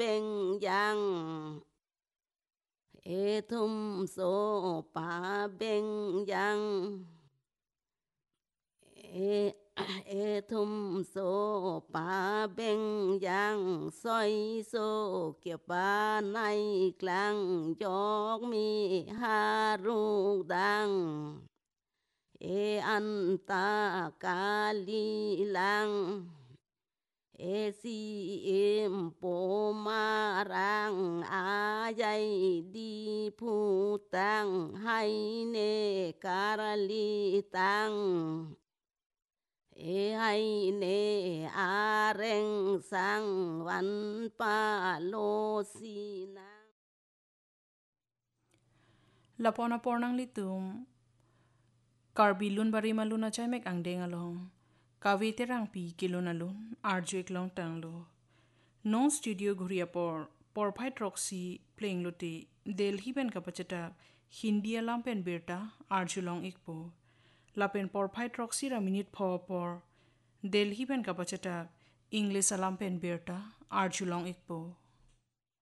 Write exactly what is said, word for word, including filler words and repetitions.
bên giang ê thum số pa bên giang ê ê thum số pa bên giang soi số kia pa nay klang chok mi haru dang ê an ta kali lang ê si em po marang ajay di putang hay ne karali tang ê hay ne areng sang văn pa lo si nang lapona pornang litum karbilun bari maluna chay mek ang deng along kavi terang pi kilon alun arju ek long tang lo non studio ghuria por por phai troxy playing loti delhi ben kapachata hindi alam pen berta arju long ikpo lapen por phai troxy ra minute pho por delhi ben kapachata english alam pen berta arju long ikpo